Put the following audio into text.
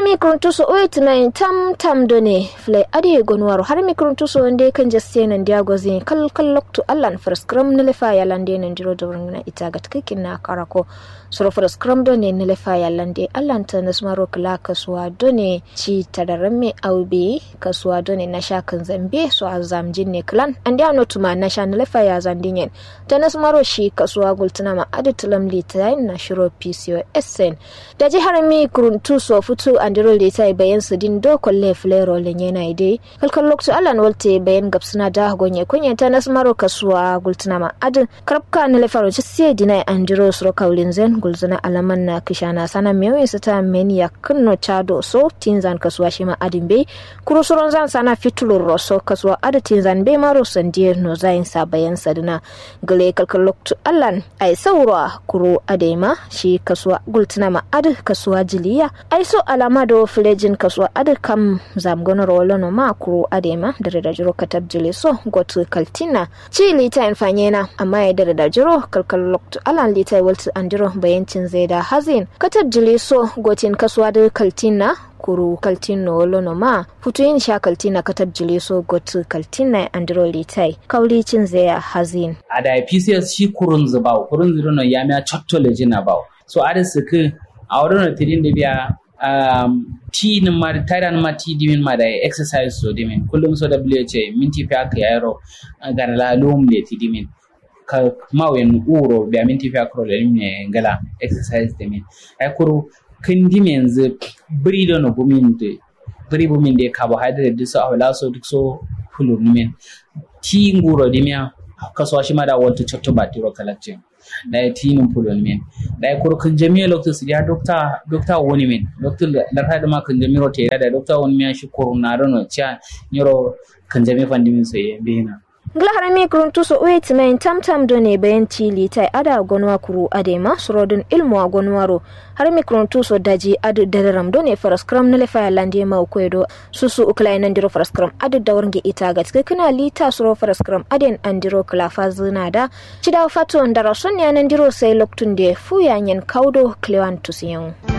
harami kuruntuso oitmain tam done flay ade gonwaro harami kuruntuso wande kan jastenan diagozi kal loktu allan firskram nelefa yalande nan diro dawrna itagat kikinna karako soro firskram done nelefa yalande allan tanasmaro kala kaswa done ci tadarame awbe kaswa done na shakan zambe so azamjin ne klan ande anotuma na sha nelefa ya zandingen tanasmaro shi kaswa gultuna ma aditulam litayin na shiro PCOSN daji harami kuruntuso futu andiro lita bayan sudin do kolle flero lenyena ide kalkal lokto alan walte bayan gapsuna da gonye kunya ta nasmaro kasuwa gultuna ma ad karabka ne le faro sai dinai andiro sro kaulin zen gulzuna alaman na kishana sana mewe sata meni ya kunno chado so tinzan kasuwa shima adimbe kurusuron zan sana fitulur roso kasuwa ad tinzan be maro sandie no zain sa bayan sadina gale kalkal lokto alan ai saura kuru adema shi kasuwa gultuna ma ad kasuwa jiliya ai so alama do flejin kasuwa ad kam zamgono rolono ma kuru adema da jiro katab jile so got kaltina ci lita infanyena amma ya da jiro kalkal lokto alan lita waltu andiro bayancin zaida hazin katab jile so gotin kasuwa da kaltina kuru kaltino wolono ma futuyin sha kaltina katab jile so got kaltina andiro litai kaulicin zaya hazin ada PCS shi kurun zubau kurun zirono yamia chottole na bawo so ada suku a wurin tidin da biya ti nin ma tayran ma ti dimin ma da exercise so dimin kullum so da ce minti fa ka yaro garla lum le ti dimin ka mawen uro biya minti fa kro le ne gala exercise dimin ai kuru kin dimin z bri do no bumin de carbohydrate so awla so duk so fulur min ti nguro dimya kaso shi ma da walto chotto batiro collection da tinin fulun min da kurkun jami'a lokacin su ya dokta woni min doktor da hada ma kan jami'a te da dokta woni min shi corona rono cha nyoro kan jami'a fandimin sai bena ngla harami kuruntuso uitmain tam done bayan chili tai ada gonwa kuru adema surodun ilmu agonwaro harami kuruntuso daji adu dadaram done faraskram nele fa lande ma ukwedo susu uklainan diro faraskram adu dawarnge ita ga kana lita suro faraskram aden andiro klafa zinada chida fato ndara sonya nan diro sai loktunde fu yanyen kaudo klewan tusiyan